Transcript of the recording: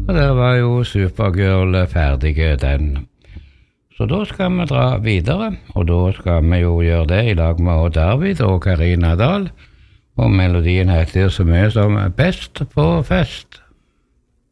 Og der var jo Supergirl ferdige den. Så da skal vi dra videre, og da skal vi jo gjøre det i lag med Odd Arvid og Karina Dahl. Og melodien heter så mye som Best på fest.